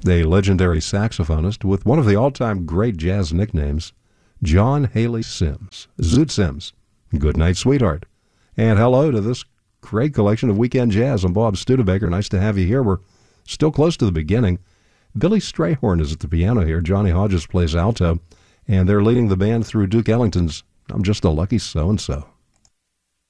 a legendary saxophonist with one of the all-time great jazz nicknames, John Haley Sims. Zoot Sims, good night, sweetheart. And hello to this great collection of Weekend Jazz. I'm Bob Studebaker. Nice to have you here. We're still close to the beginning. Billy Strayhorn is at the piano here. Johnny Hodges plays alto. And they're leading the band through Duke Ellington's I'm Just a Lucky So-and-So.